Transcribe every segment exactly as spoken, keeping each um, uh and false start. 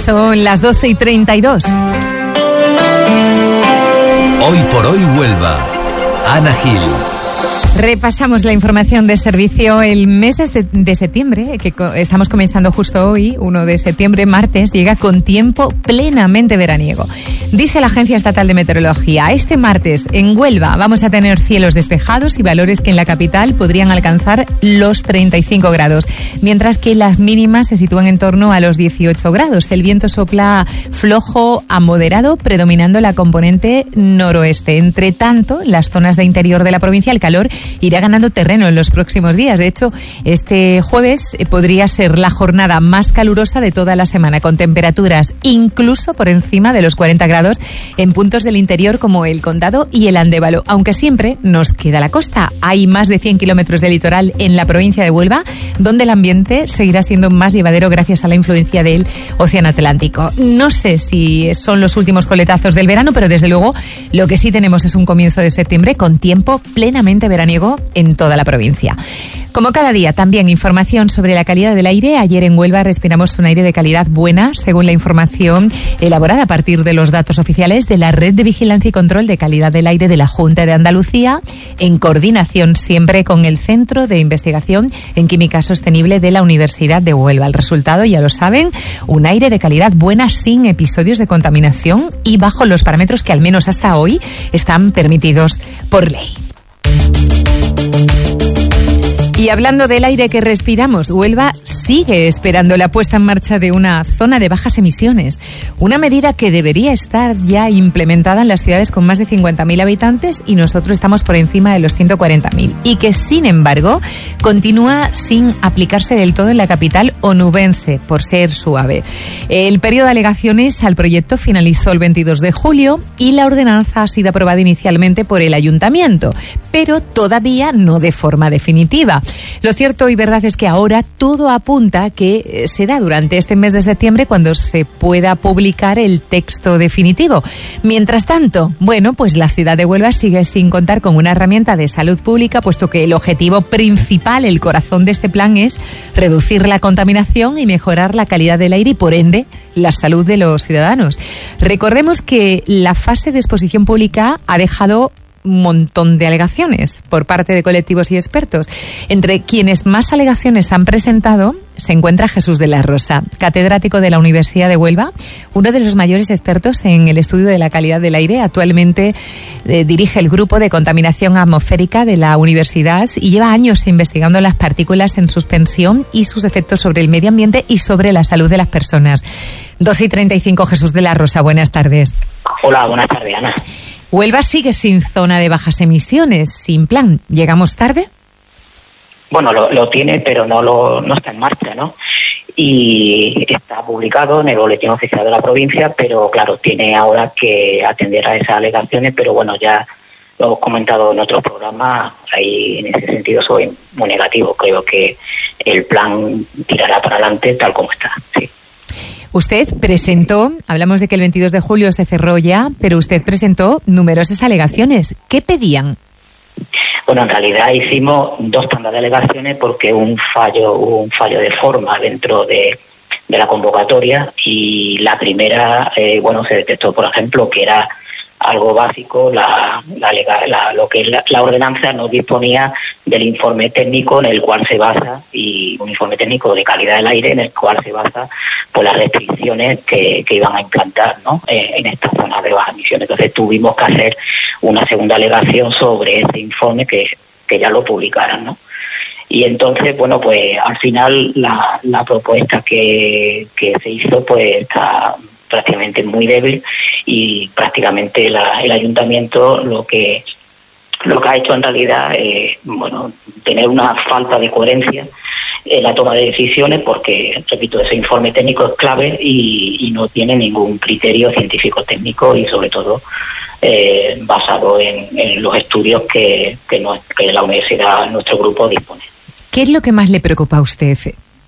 Son las doce y treinta y dos. Hoy por hoy Huelva. Ana Gil. Repasamos la información de servicio. El mes de, de septiembre, que co- estamos comenzando justo hoy, uno de septiembre, martes, llega con tiempo plenamente veraniego. Dice la Agencia Estatal de Meteorología, este martes en Huelva vamos a tener cielos despejados y valores que en la capital podrían alcanzar los treinta y cinco grados, mientras que las mínimas se sitúan en torno a los dieciocho grados. El viento sopla flojo a moderado, predominando la componente noroeste. Entre tanto, en las zonas de interior de la provincia el calor irá ganando terreno en los próximos días. De hecho, este jueves podría ser la jornada más calurosa de toda la semana, con temperaturas incluso por encima de los cuarenta grados en puntos del interior como el Condado y el Andévalo, aunque siempre nos queda la costa. Hay más de cien kilómetros de litoral en la provincia de Huelva, donde el ambiente seguirá siendo más llevadero gracias a la influencia del Océano Atlántico. No sé si son los últimos coletazos del verano, pero desde luego lo que sí tenemos es un comienzo de septiembre con tiempo plenamente veraniego en toda la provincia. Como cada día, también información sobre la calidad del aire. Ayer en Huelva respiramos un aire de calidad buena, según la información elaborada a partir de los datos oficiales de la Red de Vigilancia y Control de Calidad del Aire de la Junta de Andalucía, en coordinación siempre con el Centro de Investigación en Química Sostenible de la Universidad de Huelva. El resultado, ya lo saben, un aire de calidad buena sin episodios de contaminación y bajo los parámetros que al menos hasta hoy están permitidos por ley. Y hablando del aire que respiramos, Huelva sigue esperando la puesta en marcha de una zona de bajas emisiones, una medida que debería estar ya implementada en las ciudades con más de cincuenta mil habitantes y nosotros estamos por encima de los ciento cuarenta mil, y que sin embargo continúa sin aplicarse del todo en la capital onubense por ser suave. El periodo de alegaciones al proyecto finalizó el veintidós de julio y la ordenanza ha sido aprobada inicialmente por el ayuntamiento, pero todavía no de forma definitiva. Lo cierto y verdad es que ahora todo apunta a que será durante este mes de septiembre cuando se pueda publicar el texto definitivo. Mientras tanto, bueno, pues la ciudad de Huelva sigue sin contar con una herramienta de salud pública, puesto que el objetivo principal, el corazón de este plan, es reducir la contaminación y mejorar la calidad del aire y, por ende, la salud de los ciudadanos. Recordemos que la fase de exposición pública ha dejado un montón de alegaciones por parte de colectivos y expertos. Entre quienes más alegaciones han presentado se encuentra Jesús de la Rosa, catedrático de la Universidad de Huelva, uno de los mayores expertos en el estudio de la calidad del aire. Actualmente eh, dirige el grupo de contaminación atmosférica de la universidad y lleva años investigando las partículas en suspensión y sus efectos sobre el medio ambiente y sobre la salud de las personas. doce y treinta y cinco, Jesús de la Rosa, buenas tardes. Hola, buenas tardes, Ana. Huelva sigue sin zona de bajas emisiones, sin plan. ¿Llegamos tarde? Bueno, lo, lo tiene, pero no lo no está en marcha, ¿no? Y está publicado en el boletín oficial de la provincia, pero claro, tiene ahora que atender a esas alegaciones, pero bueno, ya lo hemos comentado en otro programa, ahí en ese sentido soy muy negativo. Creo que el plan tirará para adelante tal como está, sí. Usted presentó, hablamos de que el veintidós de julio se cerró ya, pero usted presentó numerosas alegaciones. ¿Qué pedían? Bueno, en realidad hicimos dos tandas de alegaciones porque un fallo, hubo un fallo de forma dentro de, de la convocatoria, y la primera, eh, bueno, se detectó, por ejemplo, que era algo básico, la, la, la lo que es la, la ordenanza no disponía del informe técnico en el cual se basa, y un informe técnico de calidad del aire en el cual se basa por las restricciones que, que iban a implantar, ¿no? eh, en esta zona de bajas emisiones. Entonces tuvimos que hacer una segunda alegación sobre ese informe que, que ya lo publicaran, ¿no? Y entonces, bueno, pues al final la, la propuesta que, que se hizo pues está prácticamente muy débil, y prácticamente la, el ayuntamiento lo que lo que ha hecho en realidad es, bueno, tener una falta de coherencia en la toma de decisiones, porque, repito, ese informe técnico es clave y, y no tiene ningún criterio científico técnico, y sobre todo eh, basado en, en los estudios que, que, no, que la universidad, nuestro grupo, dispone. ¿Qué es lo que más le preocupa a usted?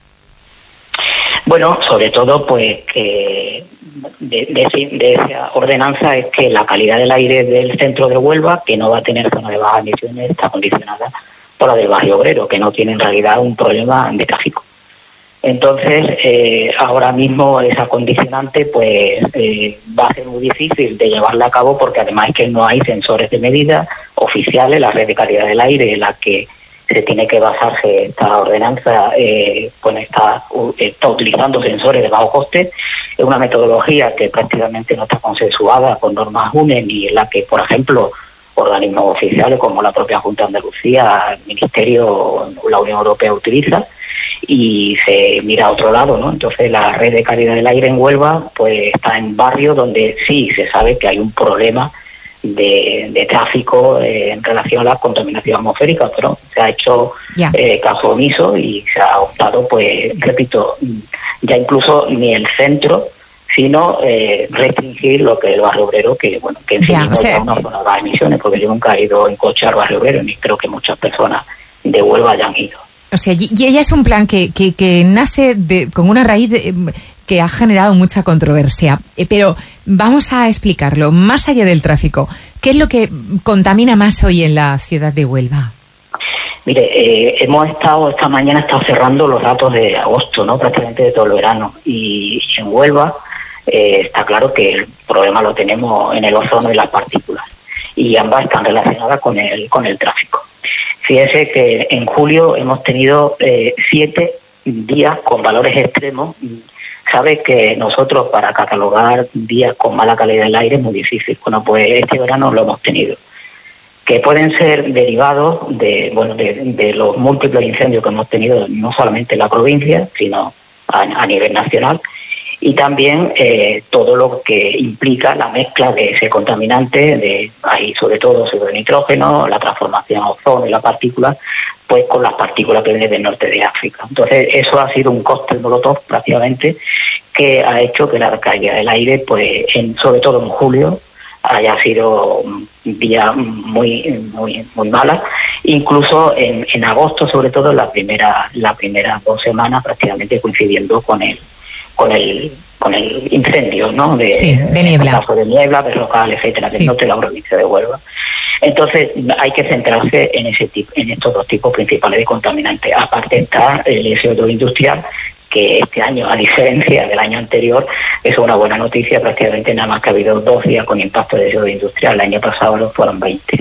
Bueno, sobre todo, pues que de, de, de esa ordenanza es que la calidad del aire del centro de Huelva, que no va a tener zona de bajas emisiones, está condicionada por la del barrio obrero, que no tiene en realidad un problema de tráfico. Entonces, eh, ahora mismo esa condicionante pues eh, va a ser muy difícil de llevarla a cabo porque además es que no hay sensores de medida oficiales. La red de calidad del aire en la que se tiene que basarse esta ordenanza, eh, pues está, está utilizando sensores de bajo coste. Es una metodología que prácticamente no está consensuada con normas U N E y en la que, por ejemplo, organismos oficiales como la propia Junta de Andalucía, el Ministerio, la Unión Europea utiliza, y se mira a otro lado, ¿no? Entonces la red de calidad del aire en Huelva pues está en barrios donde sí se sabe que hay un problema de, de tráfico eh, en relación a la contaminación atmosférica, pero se ha hecho yeah. eh, caso omiso y se ha optado, pues, repito, ya incluso ni el centro, sino eh, restringir lo que es el barrio obrero, que bueno, que en fin no es una zona de emisiones, porque yo nunca he ido en coche al barrio obrero, ni creo que muchas personas de Huelva hayan ido. O sea, y ella es un plan que, que, que nace de, con una raíz de, que ha generado mucha controversia. Eh, pero vamos a explicarlo. Más allá del tráfico, ¿qué es lo que contamina más hoy en la ciudad de Huelva? Mire, eh, hemos estado, esta mañana, estado cerrando los datos de agosto, ¿no? Prácticamente de todo el verano. Y en Huelva eh, está claro que el problema lo tenemos en el ozono y las partículas. Y ambas están relacionadas con el, con el tráfico. Fíjese que en julio hemos tenido eh, siete días con valores extremos. Sabe que nosotros para catalogar días con mala calidad del aire es muy difícil. Bueno, pues este verano lo hemos tenido. Que pueden ser derivados de, bueno, de, de los múltiples incendios que hemos tenido no solamente en la provincia, sino a, a nivel nacional. Y también eh, todo lo que implica la mezcla de ese contaminante, de ahí sobre todo óxido de nitrógeno, la transformación a ozono y la partícula, pues con las partículas que vienen del norte de África. Entonces eso ha sido un cóctel molotov prácticamente que ha hecho que la calidad del aire, pues en, sobre todo en julio, haya sido un día muy muy muy mala. Incluso en, en agosto, sobre todo la primera la primeras dos semanas, prácticamente coincidiendo con el con el con el incendio, ¿no? De, sí, de niebla. Caso de niebla, berrocal, etcétera, sí. del norte de la provincia de Huelva. Entonces hay que centrarse en ese tipo, en estos dos tipos principales de contaminantes. Aparte está el C O dos industrial, que este año, a diferencia del año anterior, es una buena noticia. Prácticamente nada más que ha habido dos días con impacto de C O dos industrial. El año pasado lo fueron veinte.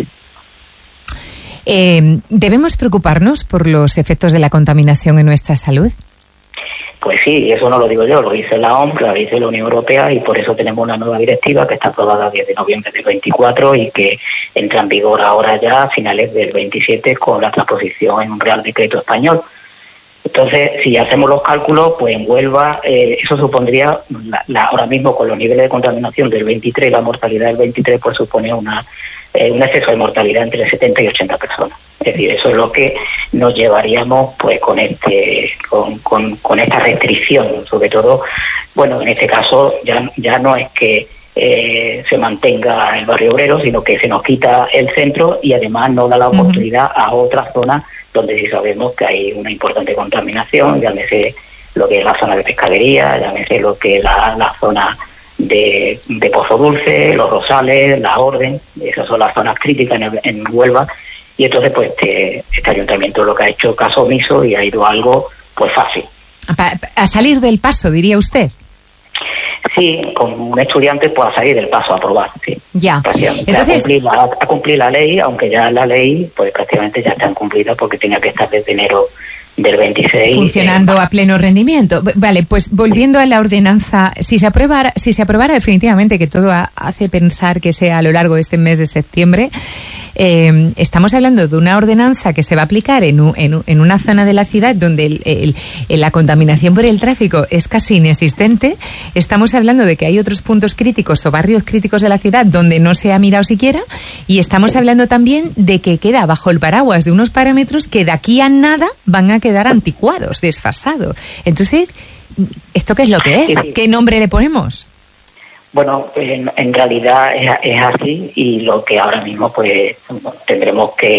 Eh, ¿Debemos preocuparnos por los efectos de la contaminación en nuestra salud? Pues sí, eso no lo digo yo, lo dice la O M S, lo dice la Unión Europea, y por eso tenemos una nueva directiva que está aprobada el diez de noviembre del veinticuatro y que entra en vigor ahora ya a finales del veintisiete con la transposición en un Real Decreto español. Entonces, si hacemos los cálculos, pues en Huelva eh, eso supondría, la, la, ahora mismo con los niveles de contaminación del veintitrés, la mortalidad del veintitrés, pues supone una eh, un exceso de mortalidad entre setenta y ochenta personas. Es decir, eso es lo que nos llevaríamos pues con este con, con, con esta restricción, sobre todo, bueno, en este caso ya ya no es que eh, se mantenga el barrio obrero, sino que se nos quita el centro y además nos da la oportunidad uh-huh. a otras zonas donde sí sabemos que hay una importante contaminación, llámese lo que es la zona de pescadería, llámese lo que es la, la zona de, de Pozo Dulce, Los Rosales, La Orden. Esas son las zonas críticas en, en Huelva. Y entonces, pues, este, este ayuntamiento lo que ha hecho caso omiso y ha ido algo, pues, fácil. A salir del paso, diría usted. Sí, como un estudiante, pues, a salir del paso, a probar, sí. Ya. Entonces, a cumplir, la, a cumplir la ley, aunque ya la ley, pues, prácticamente ya está cumplida porque tenía que estar desde enero del veintiséis. Funcionando eh, a pleno rendimiento. Vale, pues volviendo a la ordenanza, si se aprobara, si se aprobara definitivamente, que todo hace pensar que sea a lo largo de este mes de septiembre, eh, estamos hablando de una ordenanza que se va a aplicar en, un, en, un, en una zona de la ciudad donde el, el, el, la contaminación por el tráfico es casi inexistente. Estamos hablando de que hay otros puntos críticos o barrios críticos de la ciudad donde no se ha mirado siquiera, y estamos hablando también de que queda bajo el paraguas de unos parámetros que de aquí a nada van a quedar anticuados, desfasados. Entonces, ¿esto qué es lo que es? Sí. ¿Qué nombre le ponemos? Bueno, en, en realidad es, es así, y lo que ahora mismo pues tendremos que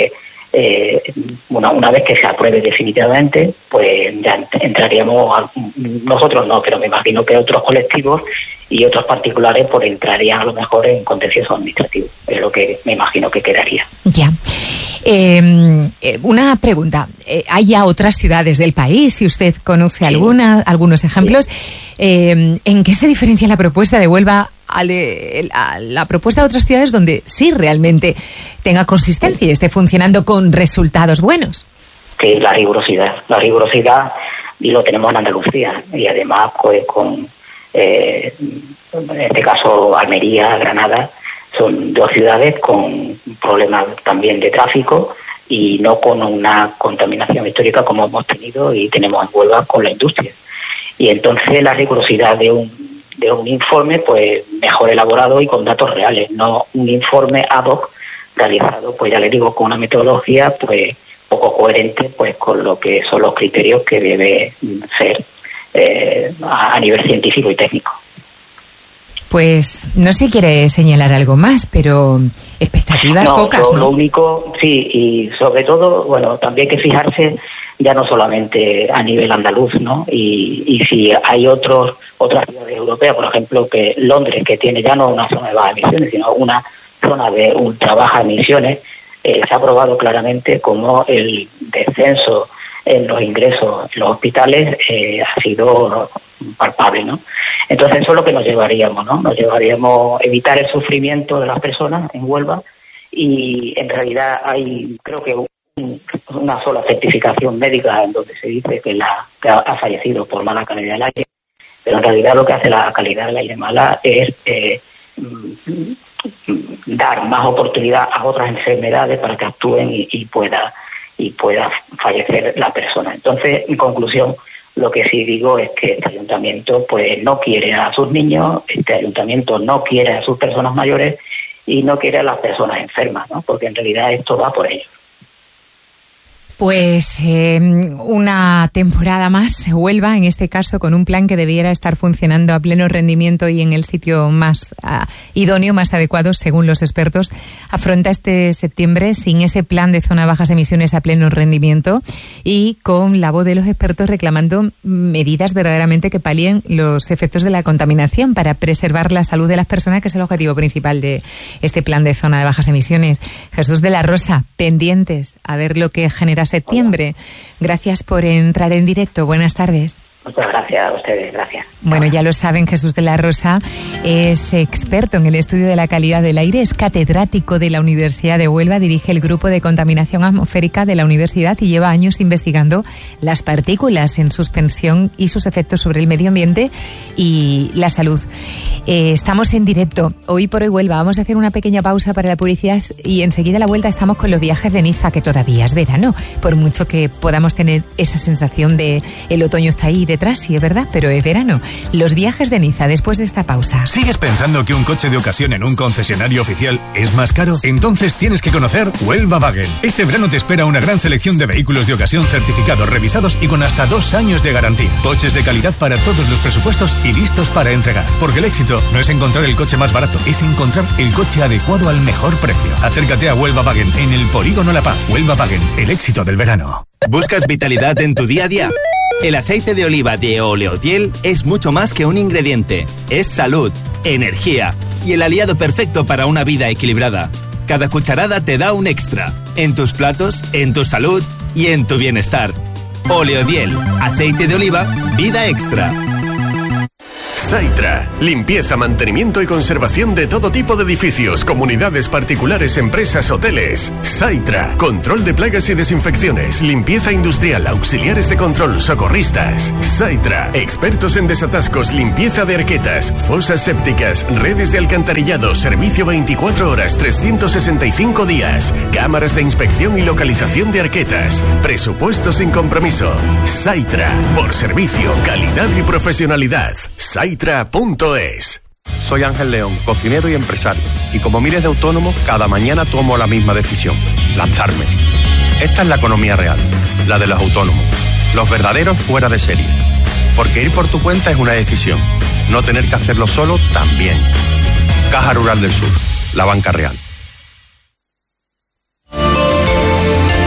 eh, una, una vez que se apruebe definitivamente, pues ya entraríamos, a, nosotros no, pero me imagino que otros colectivos y otros particulares pues entrarían a lo mejor en contencioso administrativo, es lo que me imagino que quedaría. Ya. Eh, una pregunta. Eh, ¿Hay ya otras ciudades del país? Si usted conoce sí. alguna, algunos ejemplos, sí. eh, ¿en qué se diferencia la propuesta de Huelva a, le, a la propuesta de otras ciudades donde sí realmente tenga consistencia sí. y esté funcionando con resultados buenos? Sí, la rigurosidad. La rigurosidad, y lo tenemos en Andalucía, y además pues con, eh, en este caso, Almería, Granada, son dos ciudades con problemas también de tráfico y no con una contaminación histórica como hemos tenido y tenemos en Huelva con la industria. Y entonces la rigurosidad de un, de un informe, pues mejor elaborado y con datos reales, no un informe ad hoc realizado, pues ya le digo, con una metodología pues poco coherente pues con lo que son los criterios que debe ser eh, a, a nivel científico y técnico. Pues no sé si quiere señalar algo más, pero expectativas no, pocas, lo, ¿no? Lo único, sí, y sobre todo, bueno, también hay que fijarse ya no solamente a nivel andaluz, ¿no? Y, y si hay otros otras ciudades europeas, por ejemplo, que Londres, que tiene ya no una zona de bajas emisiones, sino una zona de ultra bajas emisiones, eh, se ha probado claramente como el descenso en los ingresos en los hospitales eh, ha sido palpable, ¿no? Entonces eso es lo que nos llevaríamos, ¿no? Nos llevaríamos a evitar el sufrimiento de las personas en Huelva y en realidad hay, creo que un, una sola certificación médica en donde se dice que, la, que ha, ha fallecido por mala calidad del aire, pero en realidad lo que hace la calidad del aire mala es eh, dar más oportunidad a otras enfermedades para que actúen y, y pueda y pueda fallecer la persona. Entonces, en conclusión, lo que sí digo es que este ayuntamiento pues no quiere a sus niños, este ayuntamiento no quiere a sus personas mayores y no quiere a las personas enfermas, ¿no? Porque en realidad esto va por ellos. Pues eh, una temporada más, Huelva, en este caso, con un plan que debiera estar funcionando a pleno rendimiento y en el sitio más uh, idóneo, más adecuado, según los expertos, afronta este septiembre sin ese plan de zona de bajas emisiones a pleno rendimiento y con la voz de los expertos reclamando medidas verdaderamente que palien los efectos de la contaminación para preservar la salud de las personas, que es el objetivo principal de este plan de zona de bajas emisiones. Jesús de la Rosa, pendientes a ver lo que genera septiembre. Gracias por entrar en directo. Buenas tardes. Muchas gracias a ustedes, gracias. Bueno, ya lo saben, Jesús de la Rosa es experto en el estudio de la calidad del aire, es catedrático de la Universidad de Huelva, dirige el grupo de contaminación atmosférica de la universidad y lleva años investigando las partículas en suspensión y sus efectos sobre el medio ambiente y la salud. Eh, estamos en directo, hoy por hoy Huelva. Vamos a hacer una pequeña pausa para la publicidad y enseguida a la vuelta estamos con los viajes de Niza, que todavía es verano, por mucho que podamos tener esa sensación de el otoño está ahí detrás, sí es verdad, pero es verano. Los viajes de Niza después de esta pausa. ¿Sigues pensando que un coche de ocasión en un concesionario oficial es más caro? Entonces tienes que conocer Huelva Wagen. Este verano te espera una gran selección de vehículos de ocasión certificados, revisados y con hasta dos años de garantía. Coches de calidad para todos los presupuestos y listos para entregar. Porque el éxito no es encontrar el coche más barato, es encontrar el coche adecuado al mejor precio. Acércate a Huelva Wagen en el Polígono La Paz. Huelva Wagen, el éxito del verano. ¿Buscas vitalidad en tu día a día? El aceite de oliva de Oleodiel es mucho más que un ingrediente. Es salud, energía y el aliado perfecto para una vida equilibrada. Cada cucharada te da un extra. En tus platos, en tu salud y en tu bienestar. Oleodiel, aceite de oliva, vida extra. Saitra, limpieza, mantenimiento y conservación de todo tipo de edificios, comunidades particulares, empresas, hoteles. Saitra, control de plagas y desinfecciones, limpieza industrial, auxiliares de control, socorristas. Saitra, expertos en desatascos, limpieza de arquetas, fosas sépticas, redes de alcantarillado, servicio veinticuatro horas, trescientos sesenta y cinco días, cámaras de inspección y localización de arquetas, presupuesto sin compromiso. Saitra, por servicio, calidad y profesionalidad. Saitra punto es. Soy Ángel León, cocinero y empresario, y como miles de autónomos, cada mañana tomo la misma decisión: lanzarme. Esta es la economía real, la de los autónomos, los verdaderos fuera de serie. Porque ir por tu cuenta es una decisión, no tener que hacerlo solo también. Caja Rural del Sur, la banca real.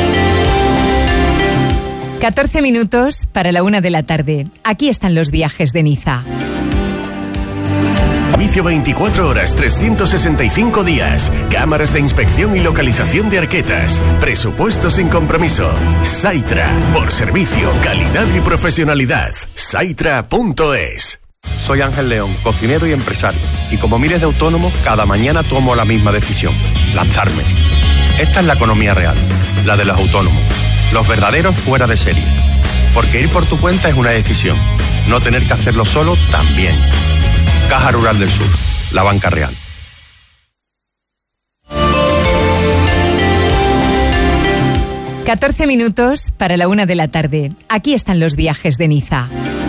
catorce minutos para la una de la tarde. Aquí están los viajes de Niza. Servicio veinticuatro horas, trescientos sesenta y cinco días. Cámaras de inspección y localización de arquetas. Presupuesto sin compromiso. Saitra. Por servicio, calidad y profesionalidad. Saitra punto es. Soy Ángel León, cocinero y empresario. Y como miles de autónomos, cada mañana tomo la misma decisión. Lanzarme. Esta es la economía real. La de los autónomos. Los verdaderos fuera de serie. Porque ir por tu cuenta es una decisión. No tener que hacerlo solo también. Caja Rural del Sur, la banca real. catorce minutos para la una de la tarde. Aquí están los viajes de Niza.